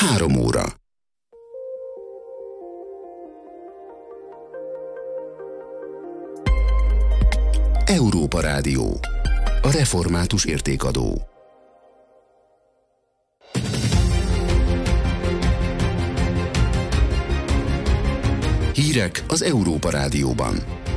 3 óra. Európa Rádió. A református értékadó. Hírek az Európa Rádióban.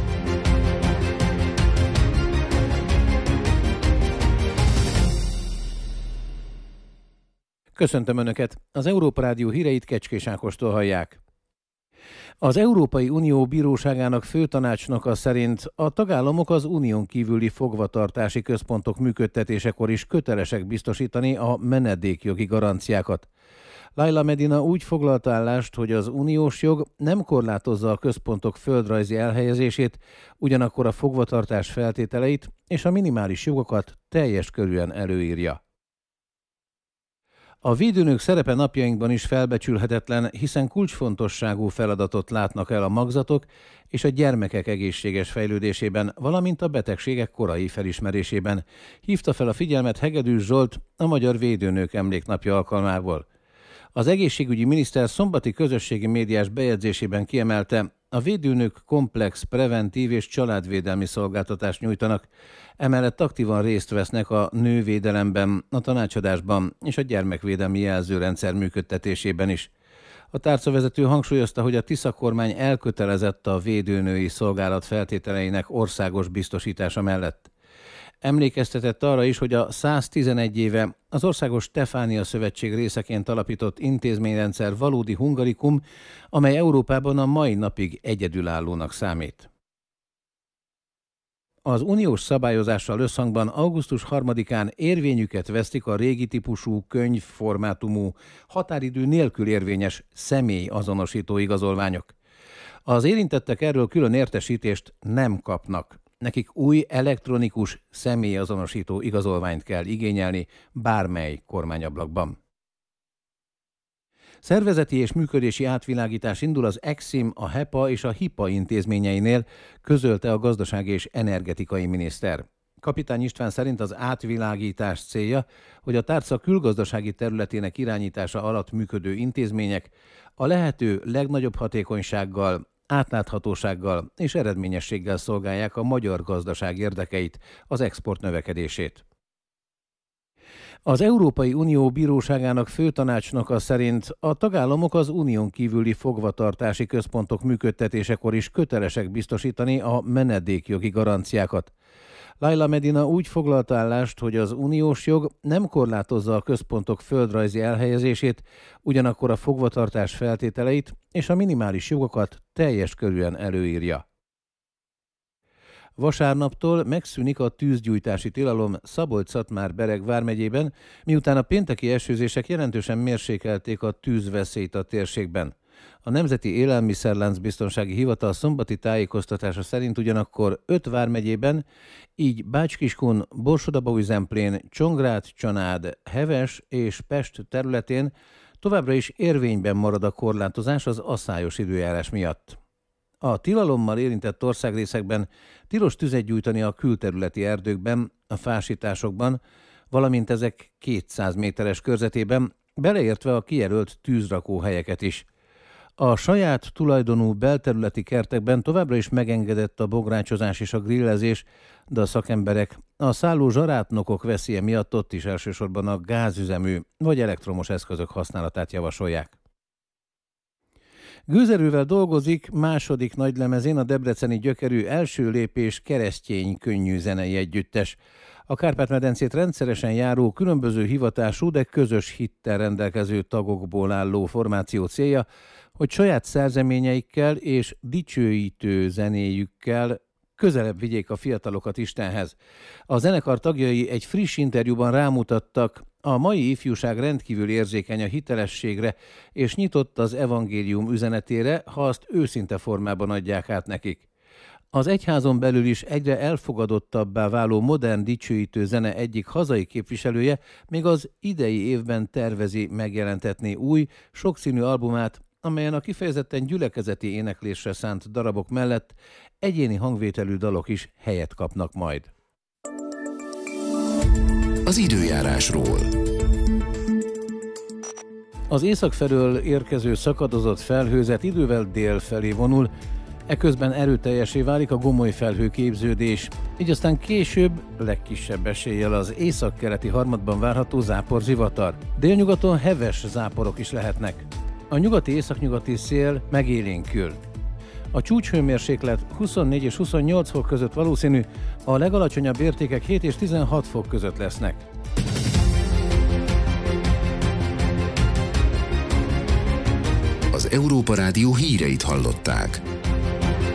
Köszöntöm Önöket! Az Európa Rádió híreit Kecskés Ákostól hallják. Az Európai Unió Bíróságának főtanácsnoka szerint a tagállamok az unión kívüli fogvatartási központok működtetésekor is kötelesek biztosítani a menedékjogi garanciákat. Laila Medina úgy foglalta állást, hogy az uniós jog nem korlátozza a központok földrajzi elhelyezését, ugyanakkor a fogvatartás feltételeit és a minimális jogokat teljes körűen előírja. A védőnök szerepe napjainkban is felbecsülhetetlen, hiszen kulcsfontosságú feladatot látnak el a magzatok és a gyermekek egészséges fejlődésében, valamint a betegségek korai felismerésében. Hívta fel a figyelmet Hegedűs Zsolt a Magyar Védőnők Emléknapja alkalmából. Az egészségügyi miniszter szombati közösségi médiás bejegyzésében kiemelte, a védőnök komplex, preventív és családvédelmi szolgáltatást nyújtanak, emellett aktívan részt vesznek a nővédelemben, a tanácsadásban és a gyermekvédelmi jelzőrendszer működtetésében is. A tárcavezető hangsúlyozta, hogy a Tisza kormány elkötelezett a védőnői szolgálat feltételeinek országos biztosítása mellett. Emlékeztetett arra is, hogy a 111 éve az Országos Stefánia Szövetség részeként alapított intézményrendszer valódi hungarikum, amely Európában a mai napig egyedülállónak számít. Az uniós szabályozással összhangban augusztus 3-án érvényüket vesztik a régi típusú könyvformátumú, határidő nélkül érvényes személyazonosító igazolványok. Az érintettek erről külön értesítést nem kapnak. Nekik új elektronikus személyazonosító igazolványt kell igényelni bármely kormányablakban. Szervezeti és működési átvilágítás indul az EXIM, a HEPA és a HIPA intézményeinél, közölte a gazdasági és energetikai miniszter. Kapitány István szerint az átvilágítás célja, hogy a tárca külgazdasági területének irányítása alatt működő intézmények a lehető legnagyobb hatékonysággal, átláthatósággal és eredményességgel szolgálják a magyar gazdaság érdekeit, az export növekedését. Az Európai Unió Bíróságának főtanácsnoka szerint a tagállamok az unión kívüli fogvatartási központok működtetésekor is kötelesek biztosítani a menedékjogi garanciákat. Laila Medina úgy foglalta állást, hogy az uniós jog nem korlátozza a központok földrajzi elhelyezését, ugyanakkor a fogvatartás feltételeit és a minimális jogokat teljes körűen előírja. Vasárnaptól megszűnik a tűzgyújtási tilalom Szabolcs-Szatmár-Bereg vármegyében, miután a pénteki esőzések jelentősen mérsékelték a tűzveszélyt a térségben. A Nemzeti Élelmiszerláncbiztonsági Hivatal szombati tájékoztatása szerint ugyanakkor 5 vármegyében, így Bács-Kiskun, Borsod-Abaúj-Zemplén, Csongrád, Csanád, Heves és Pest területén továbbra is érvényben marad a korlátozás az aszályos időjárás miatt. A tilalommal érintett országrészekben tilos tüzet gyújtani a külterületi erdőkben, a fásításokban, valamint ezek 200 méteres körzetében, beleértve a kijelölt tűzrakóhelyeket is. A saját tulajdonú belterületi kertekben továbbra is megengedett a bográcsozás és a grillezés, de a szakemberek a szálló zsarátnokok veszélye miatt ott is elsősorban a gázüzemű vagy elektromos eszközök használatát javasolják. Gőzerővel dolgozik második nagylemezén a debreceni gyökerű Első Lépés keresztény könnyű zenei együttes. A Kárpát-medencét rendszeresen járó, különböző hivatású, de közös hittel rendelkező tagokból álló formáció célja, hogy saját szerzeményeikkel és dicsőítő zenéjükkel közelebb vigyék a fiatalokat Istenhez. A zenekar tagjai egy friss interjúban rámutattak, a mai ifjúság rendkívül érzékeny a hitelességre, és nyitott az evangélium üzenetére, ha azt őszinte formában adják át nekik. Az egyházon belül is egyre elfogadottabbá váló modern dicsőítő zene egyik hazai képviselője még az idei évben tervezi megjelentetni új, sokszínű albumát, amelyen a kifejezetten gyülekezeti éneklésre szánt darabok mellett egyéni hangvételű dalok is helyet kapnak majd. Az időjárásról. Az észak felől érkező szakadozott felhőzet idővel dél felé vonul, eközben erőteljesé válik a gomoly felhőképződés, így aztán később legkisebb eséllyel az északkeleti harmadban várható záporzivatar. Délnyugaton heves záporok is lehetnek. A nyugati-északnyugati szél megélénkül. A csúcshőmérséklet 24 és 28 fok között valószínű, a legalacsonyabb értékek 7 és 16 fok között lesznek. Az Európa Rádió híreit hallották.